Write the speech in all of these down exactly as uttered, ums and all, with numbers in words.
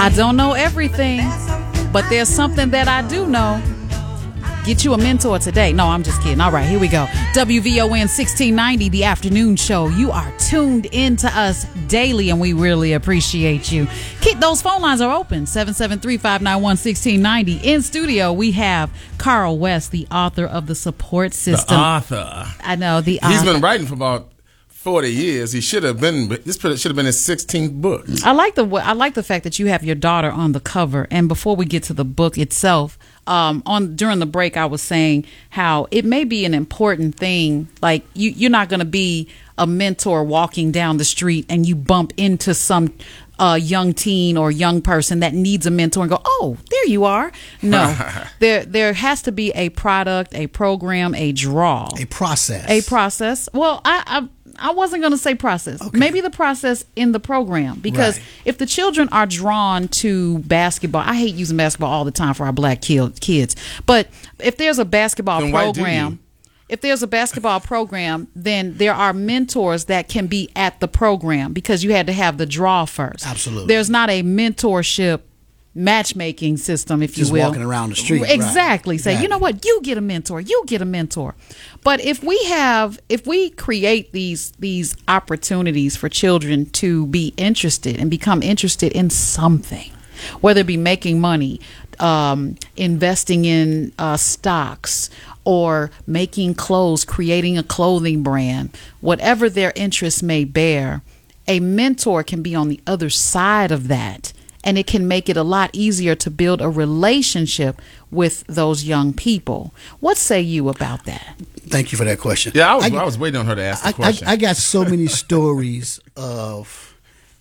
I don't know everything, but there's something that I do know. Get you a mentor today. No, I'm just kidding. All right, here we go. W V O N sixteen ninety, the afternoon show. You are tuned into us daily, and we really appreciate you. Keep those phone lines are open. seven seven three, five nine one, one six nine zero. In studio, we have Carl West, the author of The Support System. The author. I know, the author. He's been writing for about forty years. He should have been. This should have been his sixteenth book. I like the I like the fact that you have your daughter on the cover. And before we get to the book itself, um, on during the break, I was saying how it may be an important thing. Like you, you're not going to be a mentor walking down the street and you bump into some uh, young teen or young person that needs a mentor and go, "Oh, there you are." No, there there has to be a product, a program, a draw, a process, a process. Well, I. I I wasn't going to say process. Okay. Maybe the process in the program. Because right. if the children are drawn to basketball, I hate using basketball all the time for our black kids. But if there's a basketball then program, if there's a basketball program, then there are mentors that can be at the program because you had to have the draw first. Absolutely. There's not a mentorship matchmaking system, if Just you will. Just walking around the street. Exactly. Right. Say, exactly. you know what? You get a mentor. You get a mentor. But if we have, if we create these these opportunities for children to be interested and become interested in something, whether it be making money, um, investing in uh, stocks, or making clothes, creating a clothing brand, whatever their interests may bear, a mentor can be on the other side of that. And it can make it a lot easier to build a relationship with those young people. What say you about that? Thank you for that question. Yeah, I was, I, I was waiting on her to ask the I, question. I, I got so many stories of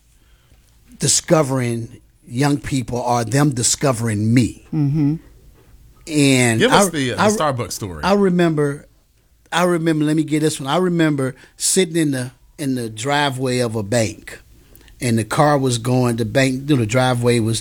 discovering young people or them discovering me. Mm-hmm. And Give us I, the, uh, the I, Starbucks story. I remember, I remember, let me get this one. I remember sitting in the in the driveway of a bank. And the car was going, the bank, you know, the driveway was